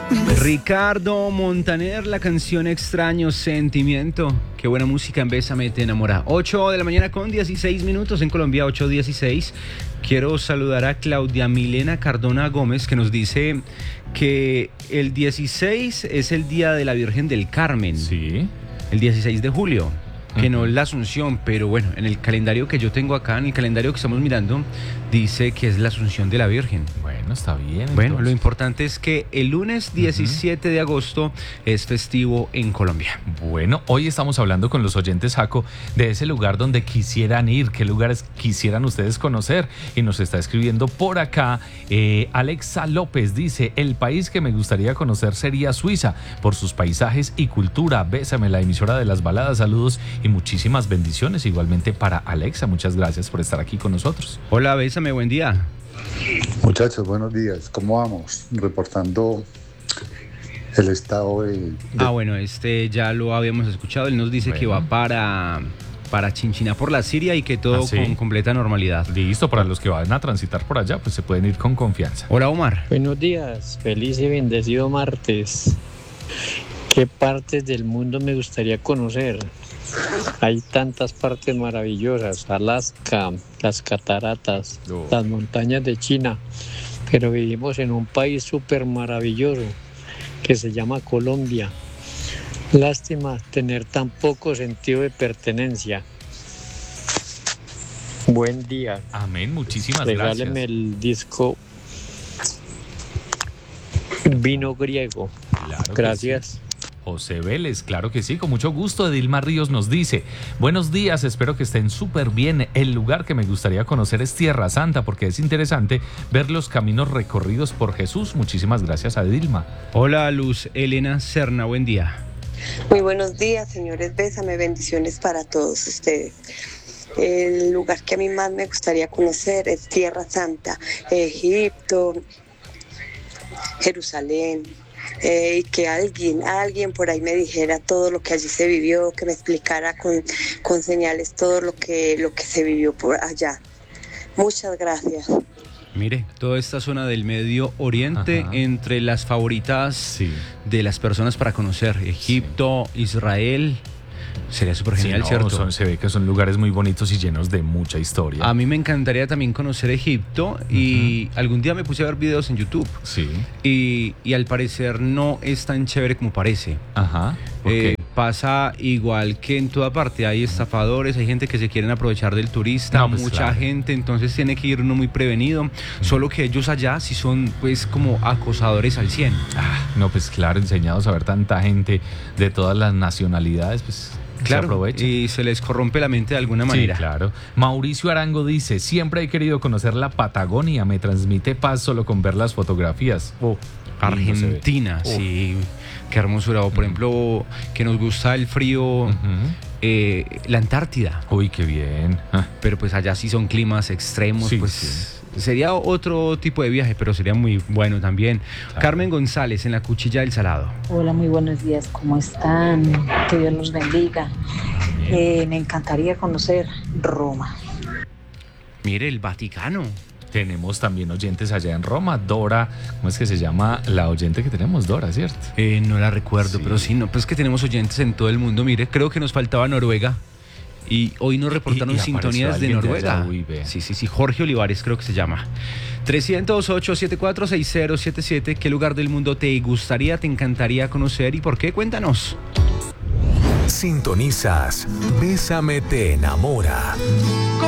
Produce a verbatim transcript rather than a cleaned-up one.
Ricardo Montaner, la canción Extraño Sentimiento. Qué buena música en Bésame te enamora. ocho de la mañana con dieciséis minutos en Colombia, ocho dieciséis. Quiero saludar a Claudia Milena Cardona Gómez, que nos dice que el dieciséis es el día de la Virgen del Carmen. Sí. El dieciséis de julio. Que no es la Asunción, pero bueno, en el calendario que yo tengo acá, en el calendario que estamos mirando, dice que es la Asunción de la Virgen. Bueno, está bien. Bueno, entonces. lo importante es que el lunes diecisiete uh-huh. de agosto es festivo en Colombia. Bueno, hoy estamos hablando con los oyentes, Jaco, de ese lugar donde quisieran ir, qué lugares quisieran ustedes conocer. Y nos está escribiendo por acá eh, Alexa López, dice, el país que me gustaría conocer sería Suiza, por sus paisajes y cultura. Bésame, la emisora de las baladas, saludos y muchísimas bendiciones igualmente para Alexa. Muchas gracias por estar aquí con nosotros. Hola, Bésame, buen día. Muchachos, buenos días. ¿Cómo vamos? Reportando el estado de... de... Ah, bueno, este ya lo habíamos escuchado. Él nos dice bueno. que va para... para Chinchiná por la Siria y que todo ¿Ah, sí? con completa normalidad. Listo, para los que van a transitar por allá, pues se pueden ir con confianza. Hola, Omar. Buenos días, feliz y bendecido martes. ¿Qué partes del mundo me gustaría conocer? Hay tantas partes maravillosas, Alaska, las cataratas, oh. las montañas de China, pero vivimos en un país súper maravilloso que se llama Colombia. Lástima tener tan poco sentido de pertenencia. Buen día. Amén, muchísimas Regáleme gracias. el disco Vino Griego. Claro gracias. Sí. José Vélez, claro que sí, con mucho gusto. Edilma Ríos nos dice, buenos días, espero que estén súper bien. El lugar que me gustaría conocer es Tierra Santa, porque es interesante ver los caminos recorridos por Jesús. Muchísimas gracias a Edilma. Hola, Luz Elena Serna, buen día. Muy buenos días, señores, bésame, bendiciones para todos ustedes. El lugar que a mí más me gustaría conocer es Tierra Santa, Egipto, Jerusalén. Eh, y que alguien, alguien por ahí me dijera todo lo que allí se vivió, que me explicara con, con señales todo lo que, lo que se vivió por allá. Muchas gracias. Mire, toda esta zona del Medio Oriente, Ajá. entre las favoritas sí. de las personas para conocer, Egipto, sí. Israel. Sería súper genial, sí, no, ¿cierto? Son, se ve que son lugares muy bonitos y llenos de mucha historia. A mí me encantaría también conocer Egipto y uh-huh. algún día me puse a ver videos en YouTube. Sí. Y, y al parecer no es tan chévere como parece. Ajá. Eh, pasa igual que en toda parte. Hay estafadores, hay gente que se quieren aprovechar del turista, no, pues mucha claro. gente, entonces tiene que ir uno muy prevenido. Uh-huh. Solo que ellos allá sí son pues como acosadores al cien. Ah, no, pues claro, enseñados a ver tanta gente de todas las nacionalidades, pues... Claro, se y se les corrompe la mente de alguna manera. Sí, claro. Mauricio Arango dice, siempre he querido conocer la Patagonia, me transmite paz solo con ver las fotografías. Oh, Argentina, oh. sí, qué hermosura. O por uh-huh. ejemplo, que nos gusta el frío, uh-huh. eh, la Antártida. Uy, qué bien. Ah. Pero pues allá sí son climas extremos, sí, pues... Sí. Sería otro tipo de viaje, pero sería muy bueno también. Claro. Carmen González, en la Cuchilla del Salado. Hola, muy buenos días, ¿cómo están? Que Dios los bendiga. Eh, me encantaría conocer Roma. Mire, el Vaticano. Tenemos también oyentes allá en Roma. Dora, ¿cómo es que se llama la oyente que tenemos? Dora, ¿cierto? Eh, no la recuerdo, sí. pero sí, no, pues que tenemos oyentes en todo el mundo. Mire, creo que nos faltaba Noruega. Y hoy nos reportaron y, y sintonías de Noruega. De allá, sí, sí, sí. Jorge Olivares creo que se llama. trescientos ocho, setenta y cuatro, sesenta setenta y siete. ¿Qué lugar del mundo te gustaría, te encantaría conocer y por qué? Cuéntanos. Sintonizas Bésame te enamora.